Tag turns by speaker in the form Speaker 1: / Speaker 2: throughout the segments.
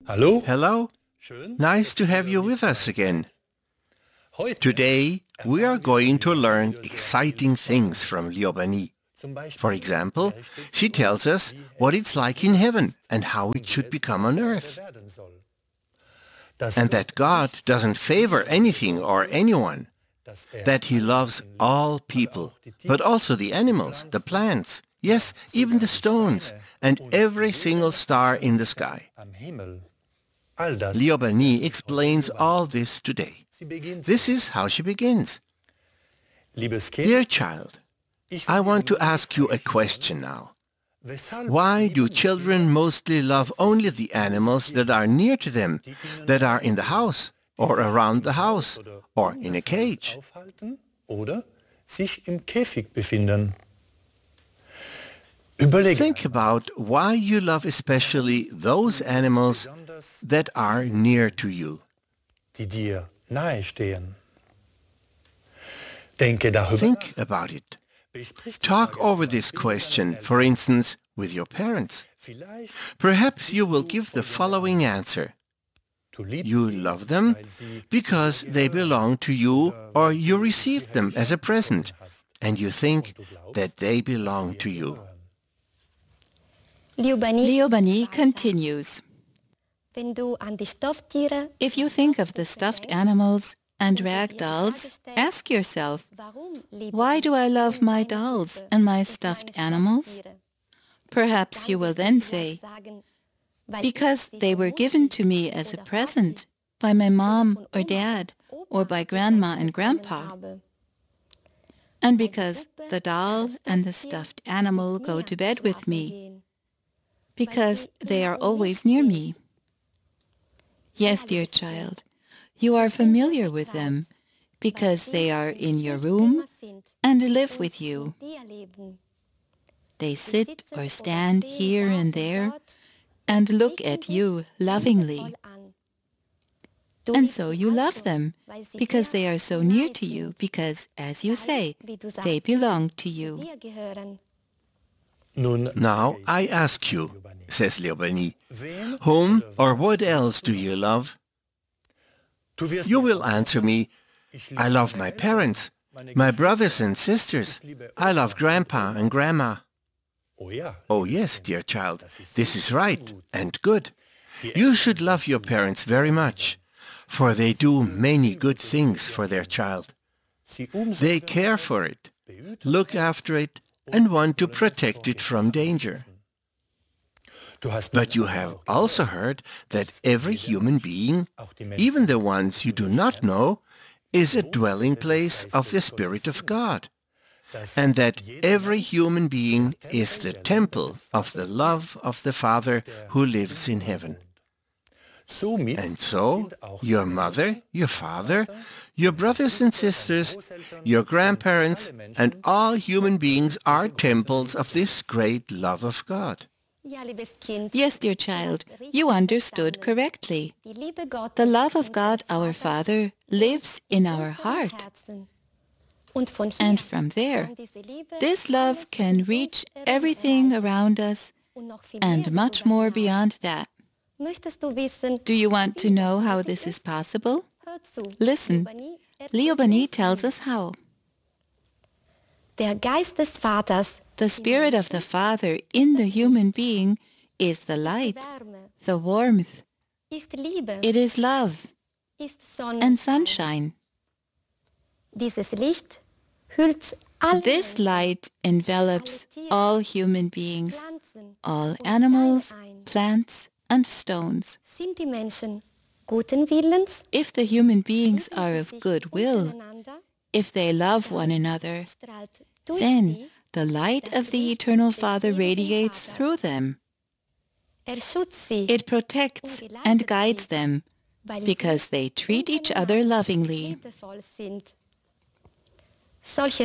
Speaker 1: Hallo,
Speaker 2: Hello,
Speaker 1: schön.
Speaker 2: nice to have you with us again. Today, we are going to learn exciting things from Liobani. For example, she tells us what it's like in heaven and how it should become on earth. And that God doesn't favor anything or anyone. That he loves all people, but also the animals, the plants, yes, even the stones, and every single star in the sky. Liobani explains all this today. This is how she begins. Dear child, I want to ask you a question now. Why do children mostly love only the animals that are near to them, that are in the house, or around the house, or in a cage? Think about why you love especially those animals that are near to you. Think about it. Talk over this question, for instance, with your parents. Perhaps you will give the following answer. You love them because they belong to you or you received them as a present, and you think that they belong to you.
Speaker 3: Liobani continues. If you think of the stuffed animals and rag dolls, ask yourself, why do I love my dolls and my stuffed animals? Perhaps you will then say, because they were given to me as a present by my mom or dad or by grandma and grandpa. And because the doll and the stuffed animal go to bed with me. Because they are always near me. Yes, dear child, you are familiar with them because they are in your room and live with you. They sit or stand here and there and look at you lovingly. And so you love them because they are so near to you, because, as you say, they belong to you.
Speaker 2: Now I ask you, says Liobani, whom or what else do you love? You will answer me, I love my parents, my brothers and sisters. I love grandpa and grandma. Oh yes, dear child, this is right and good. You should love your parents very much, for they do many good things for their child. They care for it, look after it, and want to protect it from danger. But you have also heard that every human being, even the ones you do not know, is a dwelling place of the Spirit of God, and that every human being is the temple of the love of the Father who lives in heaven. And so, your mother, your father, your brothers and sisters, your grandparents, and all human beings are temples of this great love of God.
Speaker 3: Yes, dear child, you understood correctly. The love of God, our Father, lives in our heart. And from there, this love can reach everything around us and much more beyond that. Do you want to know how this is possible? Listen, Liobani tells us how. The Spirit of the Father in the human being is the light, the warmth. It is love and sunshine. This light envelops all human beings, all animals, plants, and stones. If the human beings are of good will, if they love one another, then the light of the Eternal Father radiates through them. It protects and guides them because they treat each other lovingly. Such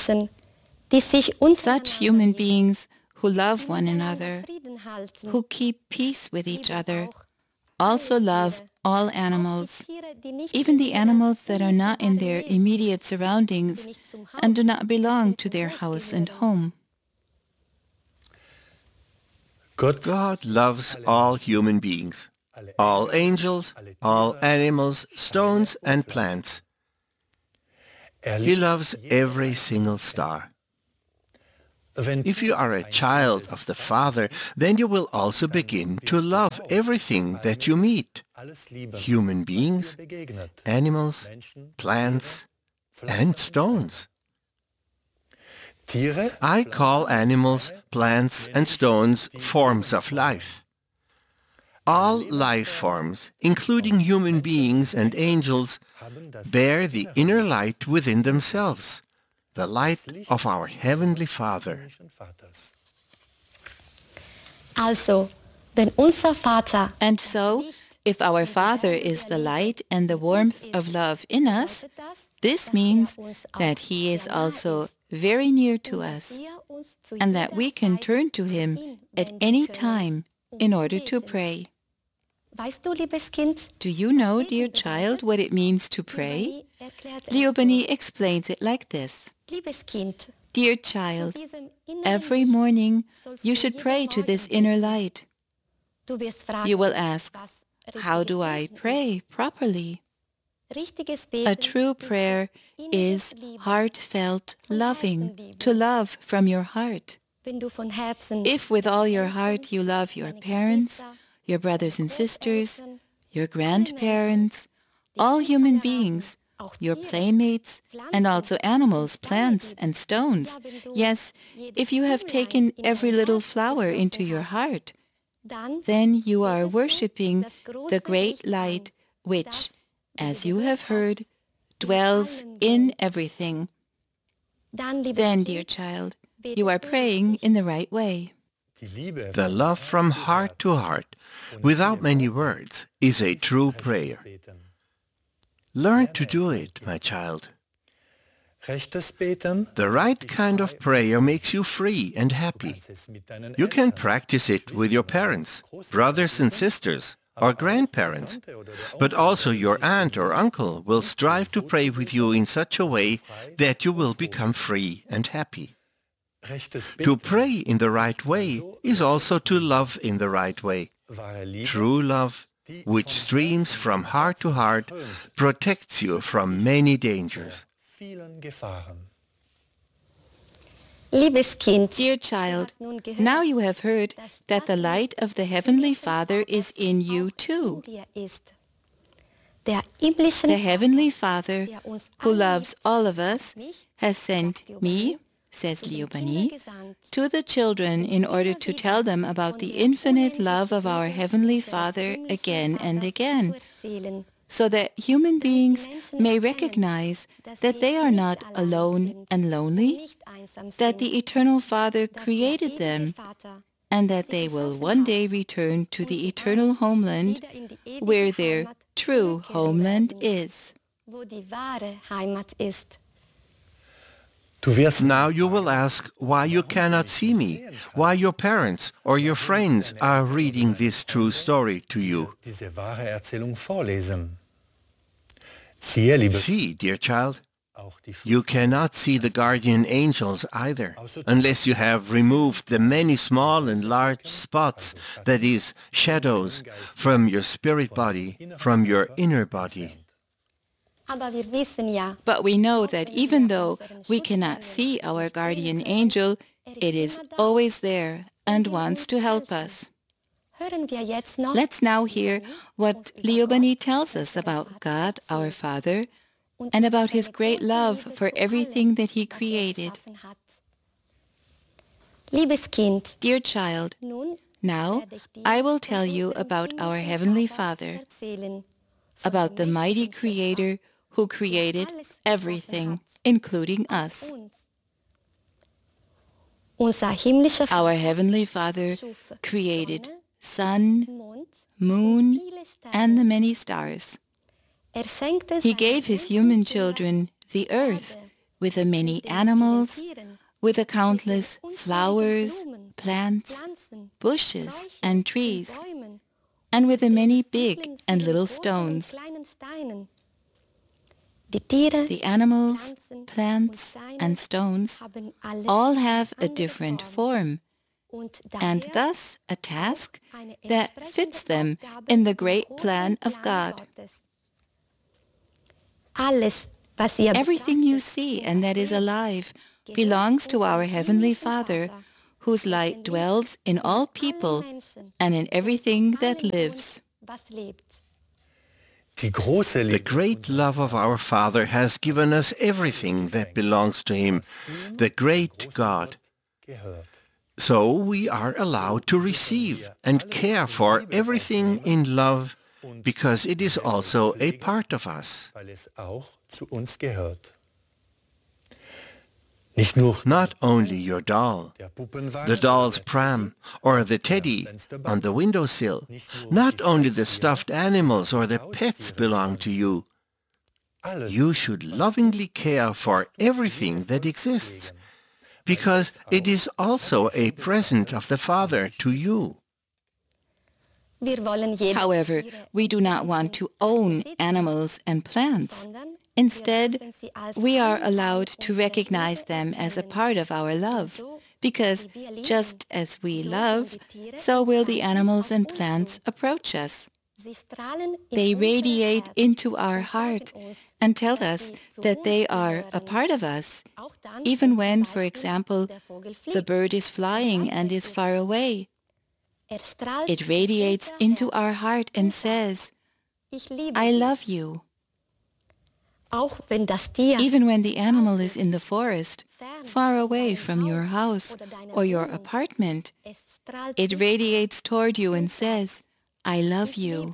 Speaker 3: human beings who love one another, who keep peace with each other, also love all animals, even the animals that are not in their immediate surroundings and do not belong to their house and home.
Speaker 2: God loves all human beings. all angels, all animals, stones and plants. He loves every single star. If you are a child of the Father, then you will also begin to love everything that you meet. Human beings, animals, plants, and stones. I call animals, plants, and stones forms of life. All life forms, including human beings and angels, bear the inner light within themselves, the light of our Heavenly Father.
Speaker 1: Also, wenn unser Vater
Speaker 3: And so, if our Father is the light and the warmth of love in us, this means that He is also very near to us, and that we can turn to Him at any time in order to pray.
Speaker 1: Weißt du, liebes Kind?
Speaker 3: Do you know, dear child, what it means to pray? Leopold explains it like this.
Speaker 1: Liebes Kind,
Speaker 3: Dear child, every morning you should pray to this inner light.
Speaker 1: du wirst fragen,
Speaker 3: You will ask,
Speaker 1: was
Speaker 3: how do I pray properly?
Speaker 1: richtiges
Speaker 3: A
Speaker 1: Beten
Speaker 3: true prayer is heartfelt loving, to love from your heart.
Speaker 1: wenn du von Herzen
Speaker 3: If with all your heart you love your parents, your brothers and sisters, your grandparents, all human beings, your playmates, and also animals, plants, and stones. Yes, if you have taken every little flower into your heart, then you are worshipping the great light which, as you have heard, dwells in everything. Then, dear child, you are praying in the right way.
Speaker 2: The love from heart to heart, without many words, is a true prayer. Learn to do it, my child. The right kind of prayer makes you free and happy. You can practice it with your parents, brothers and sisters, or grandparents, but also your aunt or uncle will strive to pray with you in such a way that you will become free and happy. To pray in the right way is also to love in the right way. True love, which streams from heart to heart, protects you from many dangers.
Speaker 1: Liebes Kind,
Speaker 3: Dear child, now you have heard that the light of the Heavenly Father is in you too.
Speaker 1: Der himmlische
Speaker 3: The Heavenly Father, who loves all of us, has sent me, says Liobani, to the children in order to tell them about the infinite love of our Heavenly Father again and again, so that human beings may recognize that they are not alone and lonely, that the Eternal Father created them, and that they will one day return to the eternal homeland where their true homeland is.
Speaker 1: wo die wahre Heimat ist.
Speaker 2: Now you will ask why you cannot see me, why your parents or your friends are reading this true story to you. See, dear child, you cannot see the guardian angels either, unless you have removed the many small and large spots, that is, shadows, from your spirit body, from your inner body.
Speaker 3: But we know that even though we cannot see our guardian angel, it is always there and wants to help us. Let's now hear what Liobani tells us about God, our Father, and about His great love for everything that He created.
Speaker 1: Liebes Kind,
Speaker 3: Dear child, now I will tell you about our Heavenly Father, about the mighty Creator who created everything, including us. Our Heavenly Father created sun, moon, and the many stars. He gave His human children the earth with the many animals, with the countless flowers, plants, bushes, and trees, and with the many big and little stones. The animals, plants, and stones all have a different form, and thus a task that fits them in the great plan of God. Everything you see and that is alive belongs to our Heavenly Father, whose light dwells in all people and in everything that lives.
Speaker 2: The great love of our Father has given us everything that belongs to Him, the great God. So we are allowed to receive and care for everything in love, because it is also a part of us. Not only your doll, the doll's pram, or the teddy on the windowsill. Not only the stuffed animals or the pets belong to you. You should lovingly care for everything that exists, because it is also a present of the Father to you.
Speaker 3: However, we do not want to own animals and plants. Instead, we are allowed to recognize them as a part of our love, because just as we love, so will the animals and plants approach us. They radiate into our heart and tell us that they are a part of us, even when, for example, the bird is flying and is far away. It radiates into our heart and says, "I love you." Even when the animal is in the forest, far away from your house or your apartment, it radiates toward you and says, "I love you."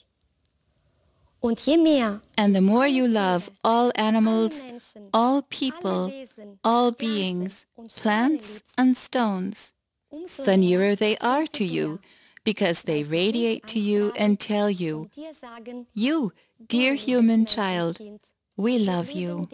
Speaker 3: And the more you love all animals, all people, all beings, plants and stones, the nearer they are to you, because they radiate to you and tell you, "You, dear human child, we love you."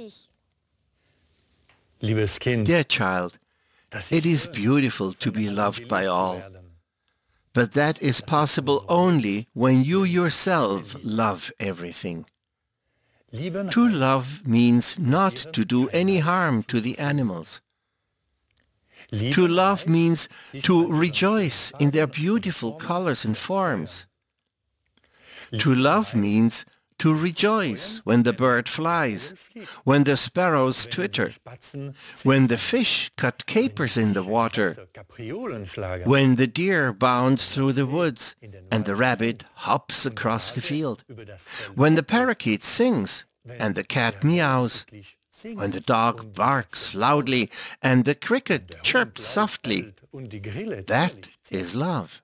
Speaker 2: Dear child, it is beautiful to be loved by all. But that is possible only when you yourself love everything. To love means not to do any harm to the animals. To love means to rejoice in their beautiful colors and forms. To love means to rejoice when the bird flies, when the sparrows twitter, when the fish cut capers in the water, when the deer bounds through the woods and the rabbit hops across the field, when the parakeet sings and the cat meows, when the dog barks loudly and the cricket chirps softly. That is love.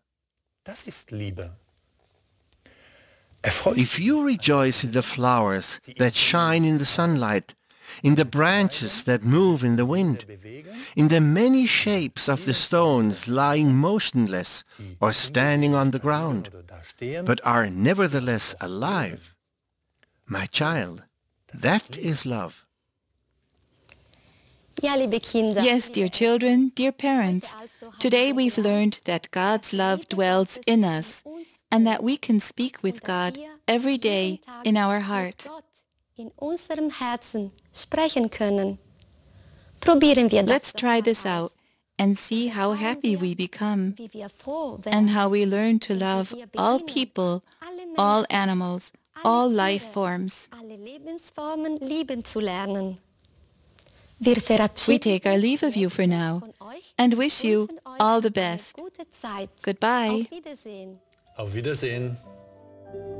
Speaker 2: If you rejoice in the flowers that shine in the sunlight, in the branches that move in the wind, in the many shapes of the stones lying motionless or standing on the ground, but are nevertheless alive, my child, that is love.
Speaker 3: Yes, dear children, dear parents, today we've learned that God's love dwells in us, and that we can speak with God every day in our heart. Let's try this out and see how happy we become, and how we learn to love all people, all animals, all life forms. We take our leave of you for now and wish you all the best. Goodbye.
Speaker 4: Auf Wiedersehen.